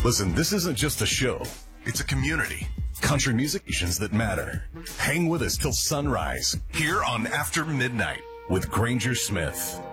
Listen, this isn't just a show. It's a community. Country musicians that matter. Hang with us till sunrise here on After Midnight with Granger Smith.